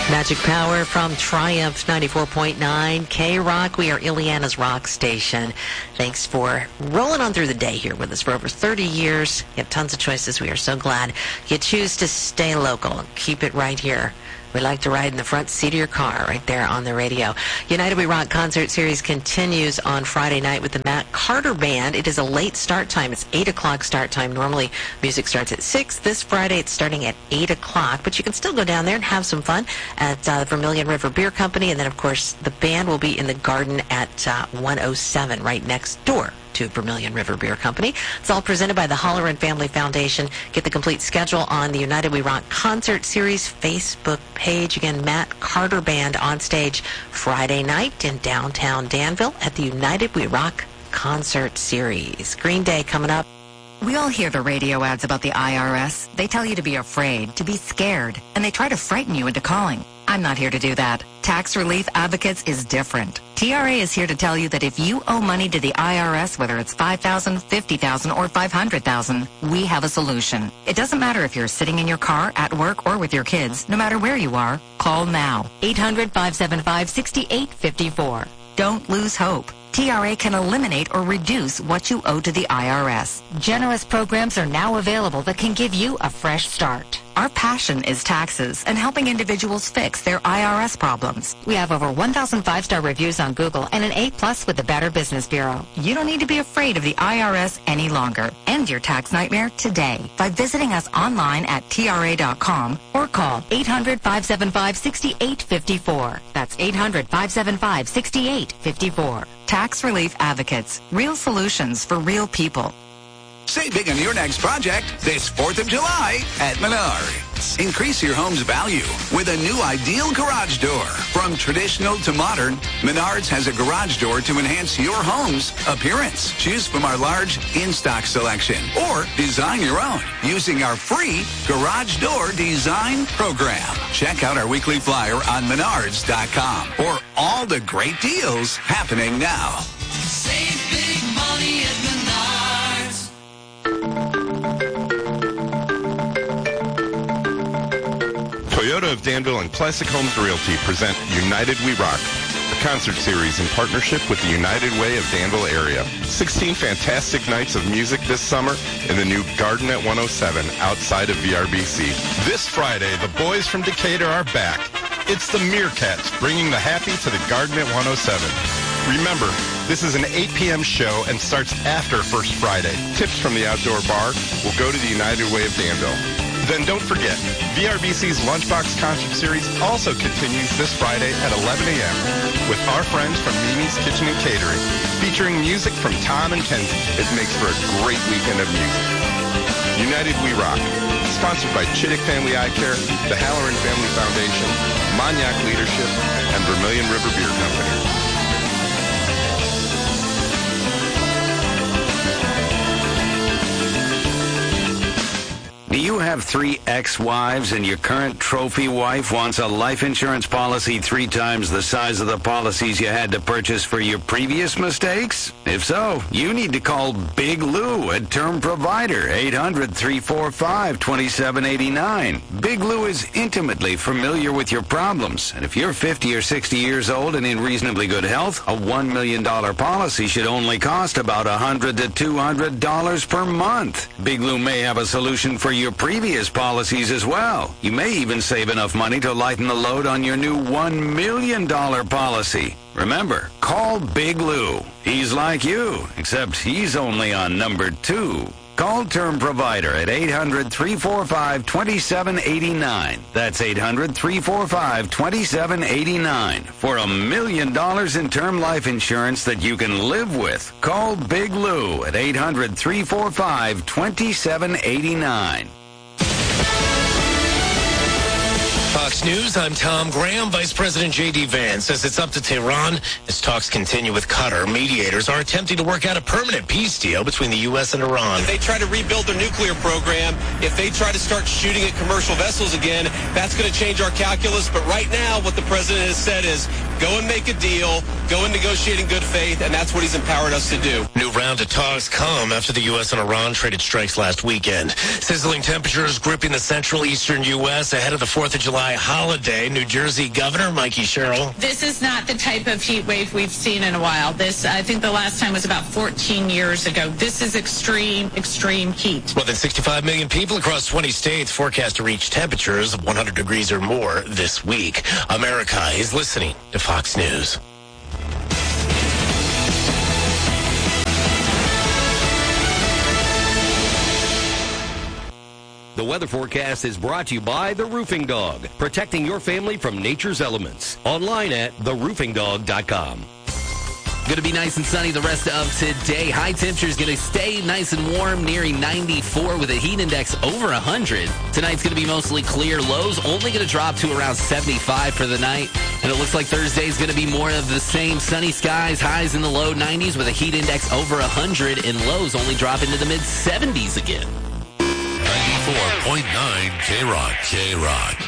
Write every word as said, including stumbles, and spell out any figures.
Magic Power from Triumph ninety-four point nine K-Rock. We are Ileana's rock station. Thanks for rolling on through the day here with us for over thirty years. You have tons of choices. We are so glad you choose to stay local and keep it right here. We like to ride in the front seat of your car right there on the radio. United We Rock concert series continues on Friday night with the Matt Carter Band. It is a late start time. It's eight o'clock start time. Normally, music starts at six. This Friday, it's starting at eight o'clock. But you can still go down there and have some fun at uh, the Vermilion River Beer Company. And then, of course, the band will be in the garden at uh, one oh seven, right next door to Vermilion River Beer Company. It's all presented by the Holleran Family Foundation. Get the complete schedule on the United We Rock Concert Series Facebook page. Again, Matt Carter Band on stage Friday night in downtown Danville at the United We Rock Concert Series. Green Day coming up. We all hear the radio ads about the I R S. They tell you to be afraid, to be scared, and they try to frighten you into calling. I'm not here to do that. Tax Relief Advocates is different. T R A is here to tell you that if you owe money to the I R S, whether it's five thousand dollars, fifty thousand dollars, or five hundred thousand dollars, we have a solution. It doesn't matter if you're sitting in your car, at work, or with your kids. No matter where you are, call now. eight hundred, five seven five, six eight five four. Don't lose hope. T R A can eliminate or reduce what you owe to the I R S. Generous programs are now available that can give you a fresh start. Our passion is taxes and helping individuals fix their I R S problems. We have over one thousand five-star reviews on Google and an A plus with the Better Business Bureau. You don't need to be afraid of the I R S any longer. End your tax nightmare today by visiting us online at T R A dot com or call eight hundred, five seven five, six eight five four. That's eight hundred, five seven five, six eight five four. Tax Relief Advocates. Real solutions for real people. Save big on your next project this fourth of July at Menards. Increase your home's value with a new ideal garage door. From traditional to modern, Menards has a garage door to enhance your home's appearance. Choose from our large in-stock selection or design your own using our free Garage Door Design Program. Check out our weekly flyer on menards dot com for all the great deals happening now. Save big money at Menards. Toyota of Danville and Classic Homes Realty present United We Rock, a concert series in partnership with the United Way of Danville area. sixteen fantastic nights of music this summer in the new Garden at one oh seven outside of V R B C. This Friday, the boys from Decatur are back. It's the Meerkats bringing the happy to the Garden at one oh seven. Remember, this is an eight p.m. show and starts after First Friday. Tips from the outdoor bar will go to the United Way of Danville. Then don't forget, V R B C's Lunchbox Concert Series also continues this Friday at eleven a.m. with our friends from Mimi's Kitchen and Catering, featuring music from Tom and Kenzie. It makes for a great weekend of music. United We Rock, sponsored by Chittick Family Eye Care, the Halloran Family Foundation, Monyac Leadership, and Vermilion River Beer Company. Do you have three ex-wives and your current trophy wife wants a life insurance policy three times the size of the policies you had to purchase for your previous mistakes? If so, you need to call Big Lou at Term Provider, eight hundred, three four five, two seven eight nine. Big Lou is intimately familiar with your problems, and if you're fifty or sixty years old and in reasonably good health, a one million dollars policy should only cost about one hundred to two hundred dollars per month. Big Lou may have a solution for your previous policies as well. You may even save enough money to lighten the load on your new one million dollars policy. Remember, call Big Lou. He's like you, except he's only on number two. Call Term Provider at eight hundred, three four five, two seven eight nine. That's eight hundred, three four five, two seven eight nine. For a million dollars in term life insurance that you can live with. Call Big Lou at eight hundred, three four five, two seven eight nine. Fox News, I'm Tom Graham. Vice President J D. Vance says it's up to Tehran as talks continue with Qatar. Mediators are attempting to work out a permanent peace deal between the U S and Iran. If they try to rebuild their nuclear program, if they try to start shooting at commercial vessels again, that's going to change our calculus. But right now, what the president has said is go and make a deal, go and negotiate in good faith, and that's what he's empowered us to do. New round of talks come after the U S and Iran traded strikes last weekend. Sizzling temperatures gripping the central eastern U S ahead of the fourth of July holiday. New Jersey Governor Mikey Sherrill. This is not the type of heat wave we've seen in a while. This, I think the last time was about fourteen years ago. This is extreme, extreme heat. More than sixty-five million people across twenty states forecast to reach temperatures of one hundred degrees or more this week. America is listening to Fox News. The weather forecast is brought to you by The Roofing Dog, protecting your family from nature's elements. Online at the roofing dog dot com. Going to be nice and sunny the rest of today. High temperature is going to stay nice and warm, nearing ninety-four with a heat index over one hundred. Tonight's going to be mostly clear. Lows only going to drop to around seventy-five for the night. And it looks like Thursday is going to be more of the same. Sunny skies, highs in the low nineties with a heat index over one hundred, and lows only drop into the mid seventies again. ninety-four point nine K-Rock. K-Rock.